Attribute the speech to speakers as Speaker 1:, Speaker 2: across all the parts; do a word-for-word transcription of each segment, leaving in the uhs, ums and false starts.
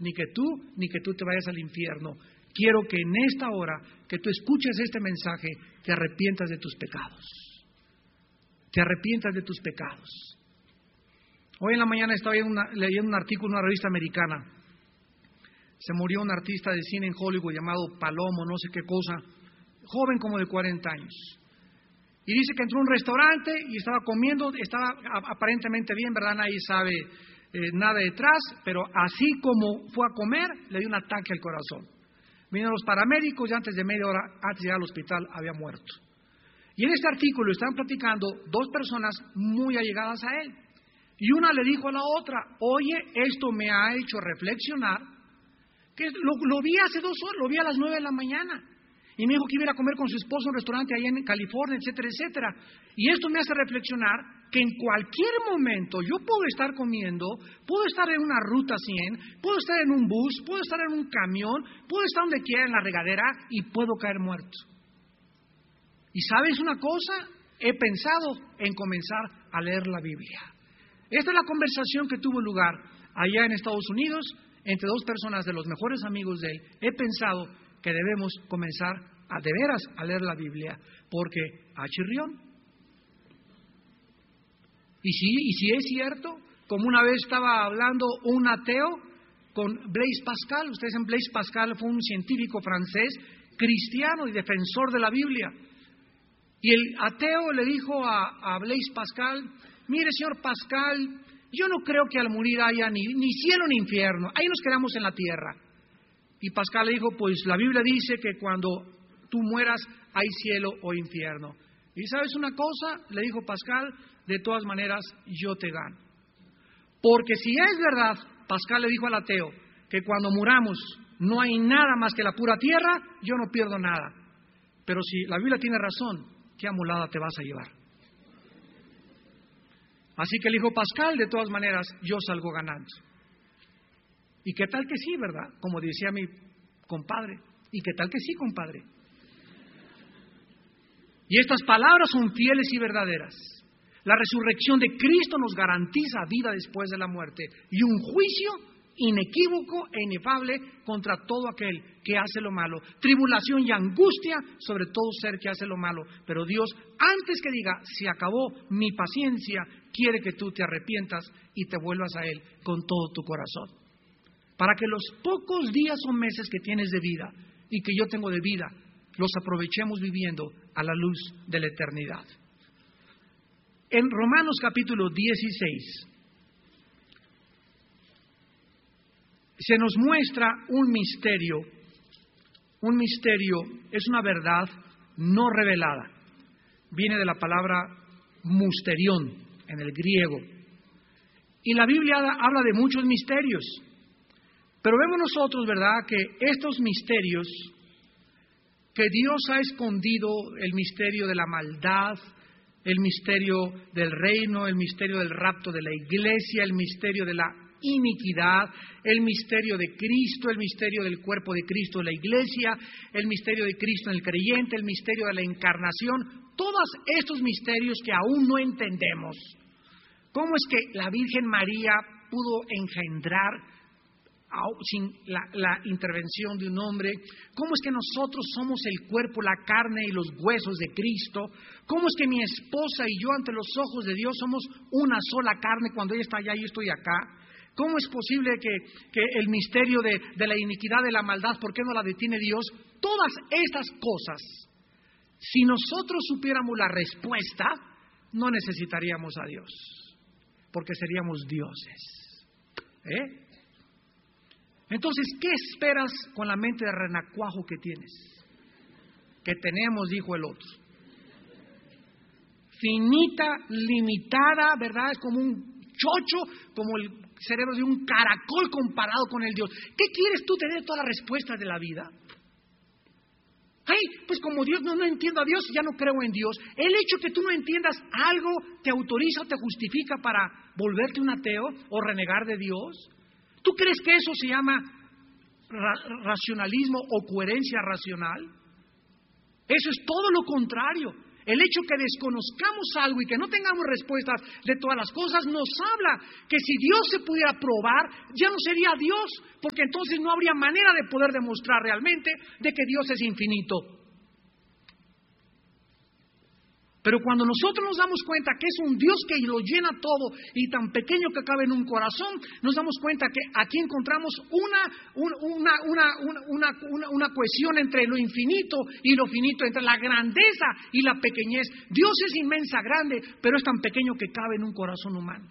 Speaker 1: ni que tú, ni que tú te vayas al infierno. Quiero que en esta hora, que tú escuches este mensaje, te arrepientas de tus pecados. Te arrepientas de tus pecados. Hoy en la mañana estaba una, leyendo un artículo en una revista americana. Se murió un artista de cine en Hollywood llamado Palomo, no sé qué cosa, joven como de cuarenta años. Y dice que entró a un restaurante y estaba comiendo, estaba aparentemente bien, ¿verdad? Nadie sabe eh, nada detrás, pero así como fue a comer, le dio un ataque al corazón. Vinieron los paramédicos y antes de media hora, antes de llegar al hospital, había muerto. Y en este artículo estaban platicando dos personas muy allegadas a él. Y una le dijo a la otra, oye, esto me ha hecho reflexionar, que lo, lo vi hace dos horas, lo vi a las nueve de la mañana. Y me dijo que iba a ir a comer con su esposo en un restaurante allá en California, etcétera, etcétera. Y esto me hace reflexionar que en cualquier momento yo puedo estar comiendo, puedo estar en una ruta cien, puedo estar en un bus, puedo estar en un camión, puedo estar donde quiera en la regadera y puedo caer muerto. Y ¿sabes una cosa? He pensado en comenzar a leer la Biblia. Esta es la conversación que tuvo lugar allá en Estados Unidos entre dos personas de los mejores amigos de él. He pensado que debemos comenzar a de veras a leer la Biblia, porque a chirrión. Y sí, y si es cierto, como una vez estaba hablando un ateo con Blaise Pascal. Ustedes saben, Blaise Pascal fue un científico francés, cristiano y defensor de la Biblia. Y el ateo le dijo a, a Blaise Pascal, mire señor Pascal, yo no creo que al morir haya ni, ni cielo ni infierno, ahí nos quedamos en la tierra. Y Pascal le dijo, pues la Biblia dice que cuando tú mueras hay cielo o infierno. Y ¿sabes una cosa? Le dijo Pascal, de todas maneras yo te gano. Porque si es verdad, Pascal le dijo al ateo, que cuando muramos no hay nada más que la pura tierra, yo no pierdo nada. Pero si la Biblia tiene razón, ¿qué amulada te vas a llevar? Así que le dijo Pascal, de todas maneras yo salgo ganando. ¿Y qué tal que sí, verdad? Como decía mi compadre. ¿Y qué tal que sí, compadre? Y estas palabras son fieles y verdaderas. La resurrección de Cristo nos garantiza vida después de la muerte y un juicio inequívoco e inefable contra todo aquel que hace lo malo. Tribulación y angustia sobre todo ser que hace lo malo. Pero Dios, antes que diga, se acabó mi paciencia, quiere que tú te arrepientas y te vuelvas a Él con todo tu corazón. Para que los pocos días o meses que tienes de vida y que yo tengo de vida, los aprovechemos viviendo a la luz de la eternidad. En Romanos capítulo dieciséis se nos muestra un misterio, un misterio es una verdad no revelada. Viene de la palabra musterión en el griego. Y la Biblia habla de muchos misterios. Pero vemos nosotros, ¿verdad?, que estos misterios, que Dios ha escondido, el misterio de la maldad, el misterio del reino, el misterio del rapto de la iglesia, el misterio de la iniquidad, el misterio de Cristo, el misterio del cuerpo de Cristo de la iglesia, el misterio de Cristo en el creyente, el misterio de la encarnación, todos estos misterios que aún no entendemos. ¿Cómo es que la Virgen María pudo engendrar sin la, la intervención de un hombre? ¿Cómo es que nosotros somos el cuerpo, la carne y los huesos de Cristo? ¿Cómo es que mi esposa y yo ante los ojos de Dios somos una sola carne cuando ella está allá y yo estoy acá? ¿Cómo es posible que, que el misterio de, de la iniquidad, de la maldad, por qué no la detiene Dios? Todas estas cosas, si nosotros supiéramos la respuesta, no necesitaríamos a Dios, porque seríamos dioses. ¿Eh? Entonces, ¿qué esperas con la mente de renacuajo que tienes? Que tenemos, dijo el otro. Finita, limitada, ¿verdad? Es como un chocho, como el cerebro de un caracol comparado con el Dios. ¿Qué quieres tú tener todas las respuestas de la vida? Ay, pues como Dios no, no entiendo a Dios, ya no creo en Dios. El hecho que tú no entiendas algo te autoriza o te justifica para volverte un ateo o renegar de Dios. ¿Tú crees que eso se llama ra- racionalismo o coherencia racional? Eso es todo lo contrario. El hecho que desconozcamos algo y que no tengamos respuestas de todas las cosas nos habla que si Dios se pudiera probar, ya no sería Dios, porque entonces no habría manera de poder demostrar realmente de que Dios es infinito. Pero cuando nosotros nos damos cuenta que es un Dios que lo llena todo y tan pequeño que cabe en un corazón, nos damos cuenta que aquí encontramos una, una, una, una, una, una, una cohesión entre lo infinito y lo finito, entre la grandeza y la pequeñez. Dios es inmensa, grande, pero es tan pequeño que cabe en un corazón humano.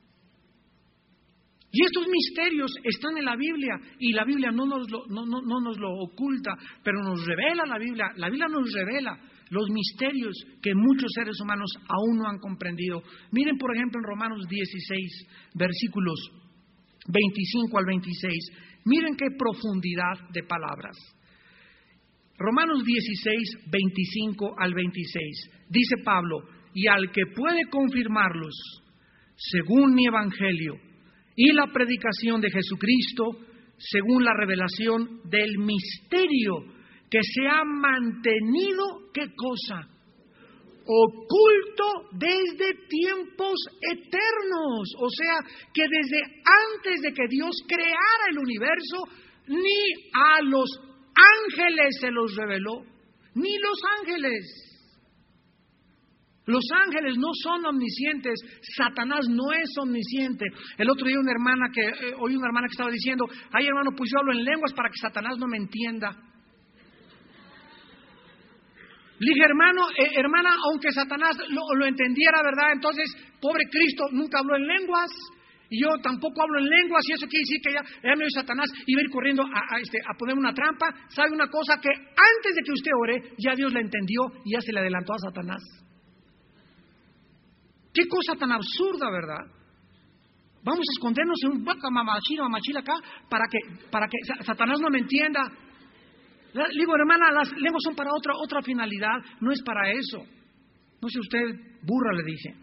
Speaker 1: Y estos misterios están en la Biblia y la Biblia no nos lo, no, no, no nos lo oculta, pero nos revela la Biblia. La Biblia nos revela los misterios que muchos seres humanos aún no han comprendido. Miren, por ejemplo, en Romanos dieciséis, versículos veinticinco al veintiséis. Miren qué profundidad de palabras. Romanos dieciséis, veinticinco al veintiséis. Dice Pablo, y al que puede confirmarlos, según mi evangelio, y la predicación de Jesucristo, según la revelación del misterio que se ha mantenido, ¿qué cosa? Oculto desde tiempos eternos. O sea, que desde antes de que Dios creara el universo, ni a los ángeles se los reveló, ni los ángeles. Los ángeles no son omniscientes, Satanás no es omnisciente. El otro día una hermana que eh, oí una hermana que estaba diciendo, ay hermano, pues yo hablo en lenguas para que Satanás no me entienda. Le dije, hermano, eh, hermana, aunque Satanás lo, lo entendiera, ¿verdad? Entonces, pobre Cristo nunca habló en lenguas. Y yo tampoco hablo en lenguas, y eso quiere decir que ya, ya me oye Satanás y va a ir corriendo a, a, este, a poner una trampa. ¿Sabe una cosa? Que antes de que usted ore, ya Dios la entendió y ya se le adelantó a Satanás. Qué cosa tan absurda, ¿verdad? Vamos a escondernos en un vaca mamachila, mamachila acá, para que, para que Satanás no me entienda. Le digo, hermana, las lenguas son para otra, otra finalidad, no es para eso. No sé usted, burra, le dije.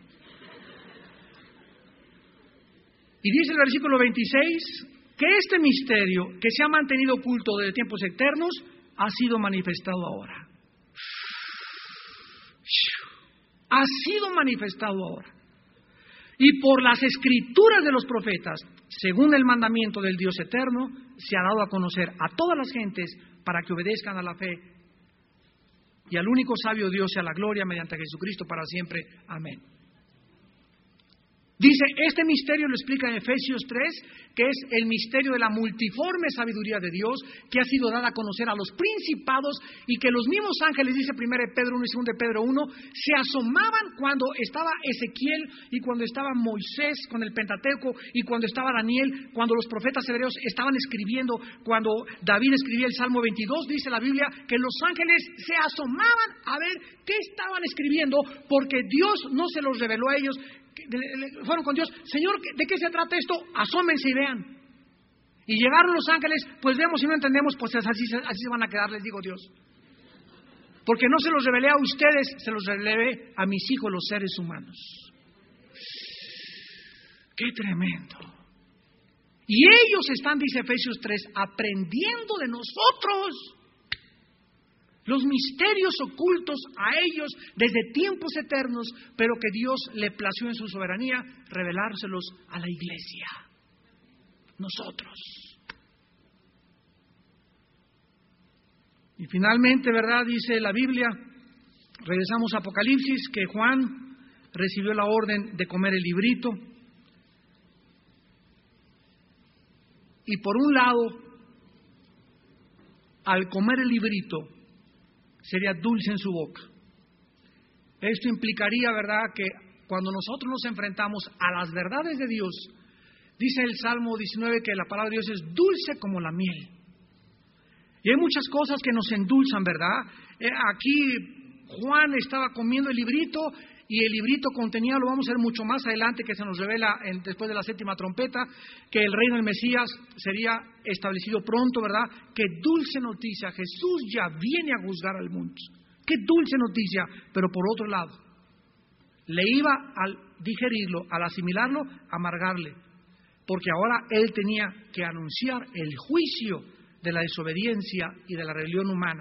Speaker 1: Y dice el versículo veintiséis, que este misterio que se ha mantenido oculto desde tiempos eternos, ha sido manifestado ahora. Ha sido manifestado ahora. Y por las escrituras de los profetas, según el mandamiento del Dios eterno, se ha dado a conocer a todas las gentes para que obedezcan a la fe. Y al único sabio Dios sea la gloria mediante Jesucristo para siempre. Amén. Dice, este misterio lo explica en Efesios tres, que es el misterio de la multiforme sabiduría de Dios, que ha sido dada a conocer a los principados y que los mismos ángeles, dice primero de Pedro uno y segundo de Pedro uno, se asomaban cuando estaba Ezequiel y cuando estaba Moisés con el Pentateuco y cuando estaba Daniel, cuando los profetas hebreos estaban escribiendo, cuando David escribía el Salmo veintidós, dice la Biblia que los ángeles se asomaban a ver qué estaban escribiendo porque Dios no se los reveló a ellos. Fueron con Dios, Señor, ¿de qué se trata esto? Asómense y vean. Y llegaron los ángeles, pues vemos y no entendemos, pues así, así se van a quedar, les digo Dios. Porque no se los revelé a ustedes, se los revelé a mis hijos, los seres humanos. ¡Qué tremendo! Y ellos están, dice Efesios tres, aprendiendo de nosotros los misterios ocultos a ellos desde tiempos eternos, pero que Dios le plació en su soberanía revelárselos a la iglesia, nosotros. Y finalmente, ¿verdad? Dice la Biblia, regresamos a Apocalipsis, que Juan recibió la orden de comer el librito. Y por un lado, al comer el librito, sería dulce en su boca. Esto implicaría, ¿verdad?, que cuando nosotros nos enfrentamos a las verdades de Dios, dice el Salmo diecinueve que la palabra de Dios es dulce como la miel. Y hay muchas cosas que nos endulzan, ¿verdad? Eh, aquí Juan estaba comiendo el librito y el librito contenía, lo vamos a ver mucho más adelante, que se nos revela en, después de la séptima trompeta, que el reino del Mesías sería establecido pronto, ¿verdad? Qué dulce noticia, Jesús ya viene a juzgar al mundo. Qué dulce noticia, pero por otro lado, le iba al digerirlo, al asimilarlo, amargarle, porque ahora él tenía que anunciar el juicio de la desobediencia y de la rebelión humana.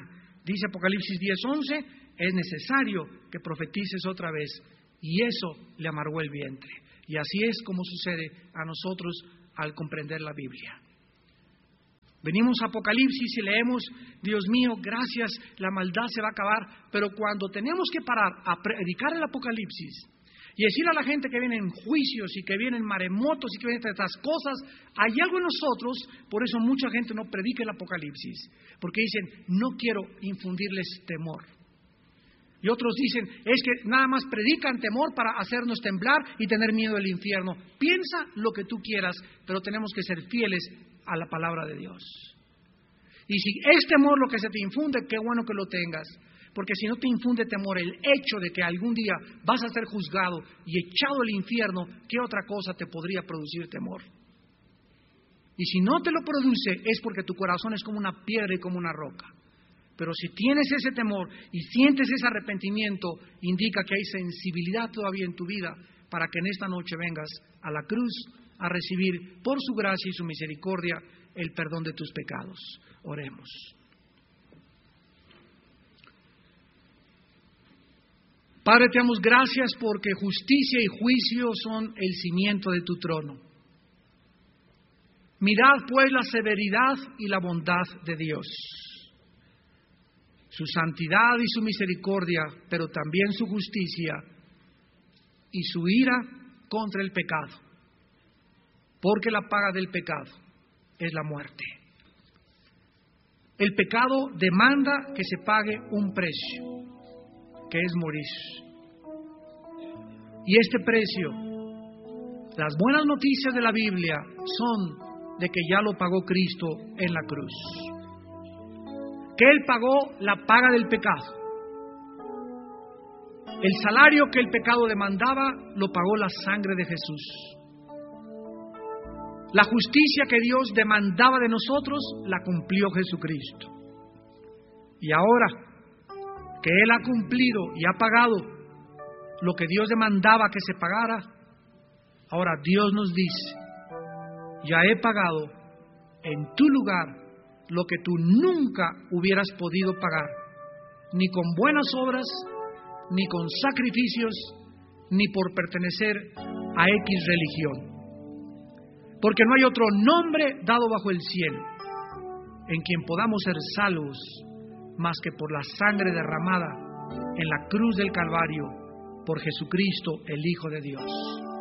Speaker 1: Dice Apocalipsis diez once, es necesario que profetices otra vez, y eso le amargó el vientre. Y así es como sucede a nosotros al comprender la Biblia. Venimos a Apocalipsis y leemos, Dios mío, gracias, la maldad se va a acabar, pero cuando tenemos que parar a predicar el Apocalipsis y decirle a la gente que vienen juicios y que vienen maremotos y que vienen estas cosas, hay algo en nosotros, por eso mucha gente no predica el Apocalipsis, porque dicen, no quiero infundirles temor. Y otros dicen, es que nada más predican temor para hacernos temblar y tener miedo del infierno. Piensa lo que tú quieras, pero tenemos que ser fieles a la palabra de Dios. Y si es temor lo que se te infunde, qué bueno que lo tengas. Porque si no te infunde temor el hecho de que algún día vas a ser juzgado y echado al infierno, ¿qué otra cosa te podría producir temor? Y si no te lo produce, es porque tu corazón es como una piedra y como una roca. Pero si tienes ese temor y sientes ese arrepentimiento, indica que hay sensibilidad todavía en tu vida para que en esta noche vengas a la cruz a recibir por su gracia y su misericordia el perdón de tus pecados. Oremos. Padre, te damos gracias porque justicia y juicio son el cimiento de tu trono. Mirad pues la severidad y la bondad de Dios, su santidad y su misericordia, pero también su justicia y su ira contra el pecado, porque la paga del pecado es la muerte. El pecado demanda que se pague un precio, que es morir. Y este precio, las buenas noticias de la Biblia son de que ya lo pagó Cristo en la cruz. Que Él pagó la paga del pecado. El salario que el pecado demandaba lo pagó la sangre de Jesús. La justicia que Dios demandaba de nosotros la cumplió Jesucristo. Y ahora que Él ha cumplido y ha pagado lo que Dios demandaba que se pagara, ahora Dios nos dice, ya he pagado en tu lugar lo que tú nunca hubieras podido pagar, ni con buenas obras, ni con sacrificios, ni por pertenecer a X religión. Porque no hay otro nombre dado bajo el cielo en quien podamos ser salvos más que por la sangre derramada en la cruz del Calvario por Jesucristo, el Hijo de Dios.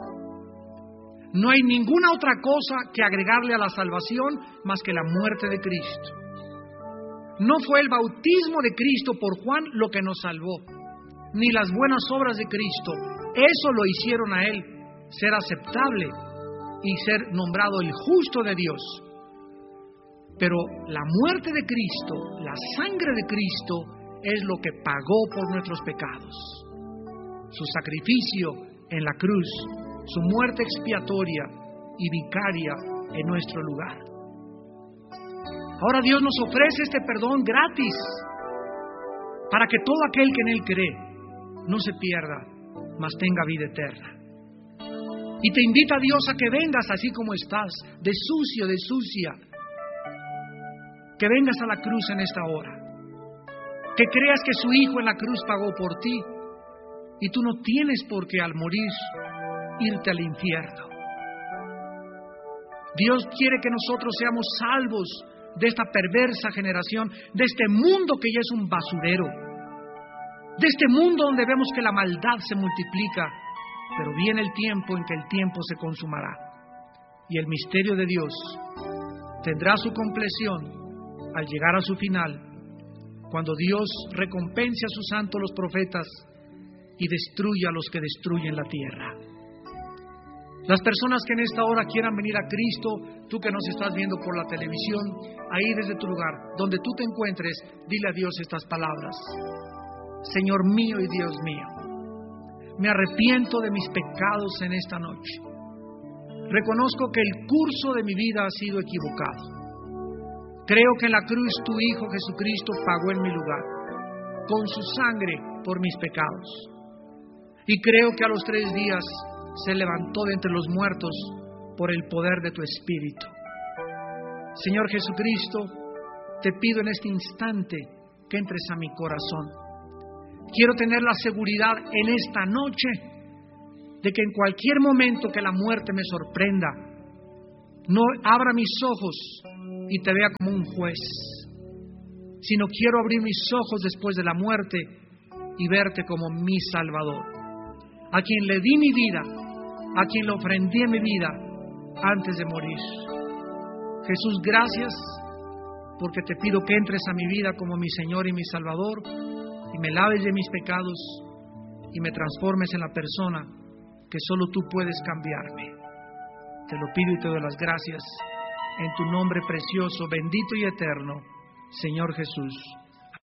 Speaker 1: No hay ninguna otra cosa que agregarle a la salvación más que la muerte de Cristo. No fue el bautismo de Cristo por Juan lo que nos salvó, ni las buenas obras de Cristo. Eso lo hicieron a Él ser aceptable y ser nombrado el justo de Dios. Pero la muerte de Cristo, la sangre de Cristo, es lo que pagó por nuestros pecados. Su sacrificio en la cruz, su muerte expiatoria y vicaria en nuestro lugar. Ahora Dios nos ofrece este perdón gratis para que todo aquel que en Él cree no se pierda, mas tenga vida eterna. Y te invita a Dios a que vengas así como estás, de sucio, de sucia, que vengas a la cruz en esta hora, que creas que su Hijo en la cruz pagó por ti y tú no tienes por qué al morir irte al infierno. Dios quiere que nosotros seamos salvos de esta perversa generación, de este mundo que ya es un basurero, de este mundo donde vemos que la maldad se multiplica, pero viene el tiempo en que el tiempo se consumará y el misterio de Dios tendrá su compleción al llegar a su final, cuando Dios recompense a sus santos los profetas y destruya a los que destruyen la tierra. Las personas que en esta hora quieran venir a Cristo, tú que nos estás viendo por la televisión, ahí desde tu lugar, donde tú te encuentres, dile a Dios estas palabras: Señor mío y Dios mío, me arrepiento de mis pecados en esta noche. Reconozco que el curso de mi vida ha sido equivocado. Creo que en la cruz tu Hijo Jesucristo pagó en mi lugar, con su sangre por mis pecados. Y creo que a los tres días se levantó de entre los muertos por el poder de tu Espíritu. Señor Jesucristo, te pido en este instante que entres a mi corazón. Quiero tener la seguridad en esta noche de que en cualquier momento que la muerte me sorprenda, no abra mis ojos y te vea como un juez, sino quiero abrir mis ojos después de la muerte y verte como mi Salvador, a quien le di mi vida, a quien le ofrendé mi vida antes de morir. Jesús, gracias, porque te pido que entres a mi vida como mi Señor y mi Salvador, y me laves de mis pecados, y me transformes en la persona que solo tú puedes cambiarme. Te lo pido y te doy las gracias, en tu nombre precioso, bendito y eterno, Señor Jesús.